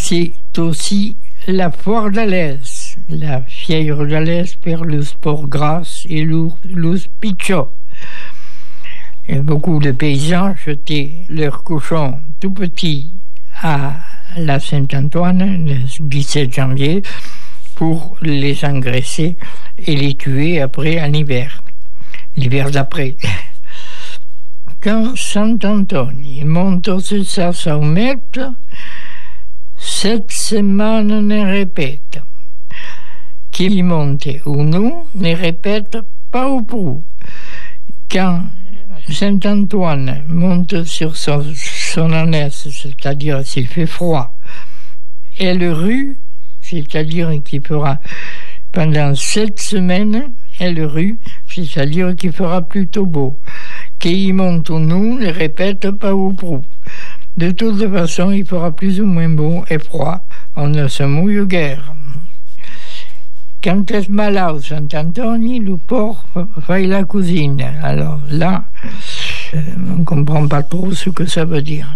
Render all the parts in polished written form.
C'est aussi la foire d'Alès, la fièvre d'Alès per le sport gras et le picciò. Et beaucoup de paysans jetaient leurs cochons tout petits à la Saint-Antoine le 17 janvier pour les engraisser et les tuer après en hiver, l'hiver d'après. Quand Sant'Antoni monte su sa saumette, 7 semaines ne répète. Qui monte ou non ne répète pas au prou. Quand Saint-Antoine monte sur son ânesse, c'est-à-dire s'il fait froid, et le rue, c'est-à-dire qu'il fera pendant 7 semaines, et le rue, c'est-à-dire qu'il fera plutôt beau. Qu'il monte ou non ne répète pas au prou. De toute façon, il fera plus ou moins beau et froid, on ne se mouille guère. Quand est malade Sant'Antoni, le porc fait la cuisine. Alors là, on ne comprend pas trop ce que ça veut dire.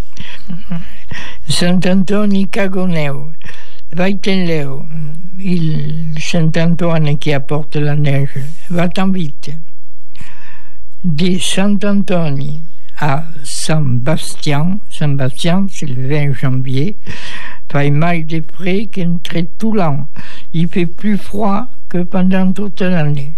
Sant'Antoni cagoneo, vaitenleo, Saint-Antoine qui apporte la neige, va-t'en vite. De Sant'Antoni à Saint-Bastien, c'est le 20 janvier, fait mal de frais qu'entre tout l'an. Il fait plus froid que pendant toute l'année.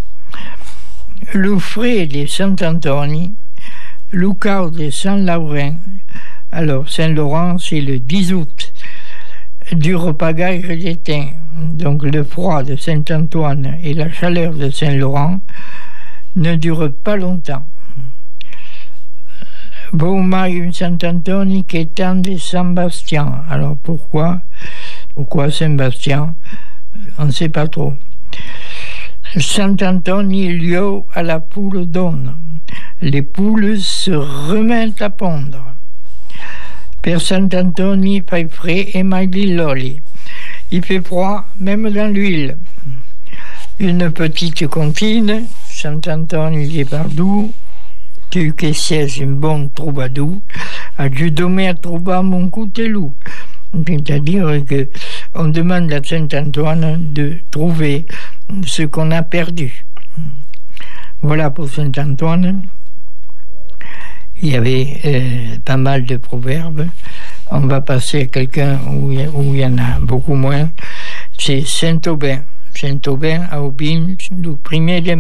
Le frais de Saint-Antoni, le quart de Saint-Laurent, alors Saint-Laurent c'est le 10 août, du repagaille d'étain. Donc le froid de Saint-Antoine et la chaleur de Saint-Laurent ne durent pas longtemps. Bon mai Saint-Antoni qui est temps de Saint-Bastien. Alors pourquoi Saint-Bastien? On ne sait pas trop. Saint-Antoni lieu à la poule donne. Les poules se remettent à pondre. Per Saint-Antoni fait frais et maigli l'oli. Il fait froid même dans l'huile. Une petite comptine, Saint-Antoni di Pardou, tu che sei un bon troubadour, ajude-moi à trouver mon couteau. C'est-à-dire qu'on demande à Saint-Antoine de trouver ce qu'on a perdu. Voilà pour Saint-Antoine. Il y avait pas mal de proverbes. On va passer à quelqu'un où il y en a beaucoup moins. C'est Saint-Aubin. Saint-Aubin à Aubin, le 1er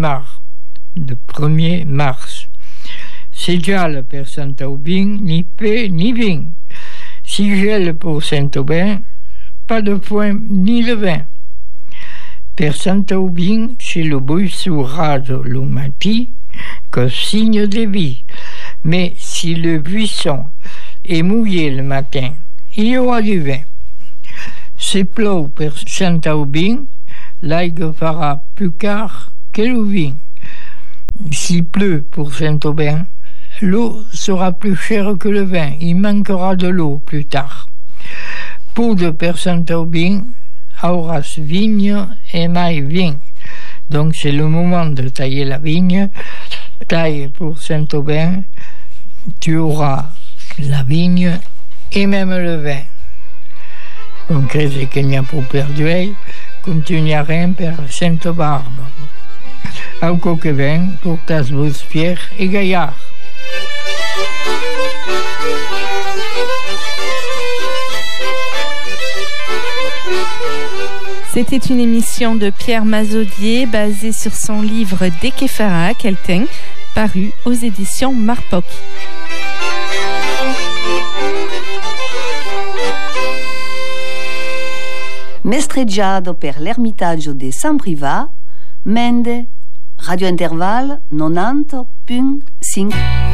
mars. C'est gel per Saint-Aubin, ni paix ni vin. Si gel pour Saint-Aubin, pas de foin ni de vin. Per Saint-Aubin, c'est le buisson rase le matin, comme signe de vie. Mais si le buisson est mouillé le matin, il y aura du vin. C'est pleut per Saint-Aubin, l'aigre fera plus car que le vin. S'il pleut pour Saint-Aubin, l'eau sera plus chère que le vin. Il manquera de l'eau plus tard. Pour de per Saint-Aubin, auras vigne et mai vin. Donc c'est le moment de tailler la vigne. Taille pour Saint-Aubin, tu auras la vigne et même le vin. On crede qu'il n'y a pas perdu, continuerem per Sainte-Barbe. Au coq vin, pour tas vos fiers et gaillards. C'était une émission de Pierre Mazaudier basée sur son livre Dekefara Kelten, paru aux éditions Marpoc. Mestreggiato per l'Ermitaggio de San Privat, Mende, Radio Interval 90.5.